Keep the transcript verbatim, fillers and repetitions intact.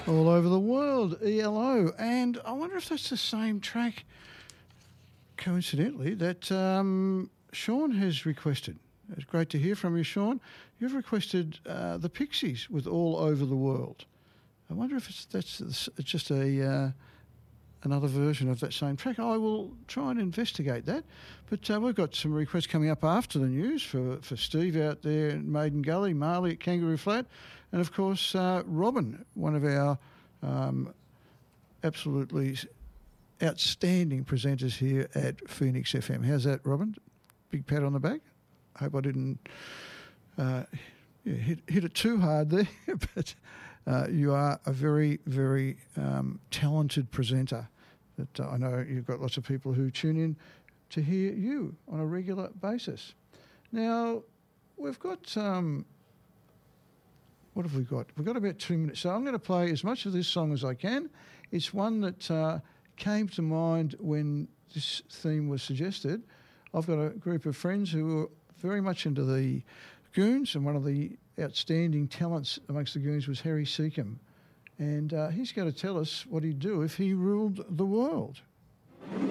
All over the world, E L O. And I wonder if that's the same track, coincidentally, that um, Sean has requested. It's great to hear from you, Sean. You've requested uh, the Pixies with All Over the World. I wonder if it's that's it's just a uh, another version of that same track. I will try and investigate that. But uh, we've got some requests coming up after the news for, for Steve out there in Maiden Gully, Marley at Kangaroo Flat, and, of course, uh, Robin, one of our um, absolutely outstanding presenters here at Phoenix F M. How's that, Robin? Big pat on the back. I hope I didn't uh, yeah, hit, hit it too hard there, but uh, you are a very, very um, talented presenter. That uh, I know you've got lots of people who tune in to hear you on a regular basis. Now, we've got... Um, What have we got? We've got about two minutes. So I'm going to play as much of this song as I can. It's one that uh, came to mind when this theme was suggested. I've got a group of friends who are very much into the Goons, and one of the outstanding talents amongst the Goons was Harry Seacombe. And uh, he's going to tell us what he'd do if he ruled the world.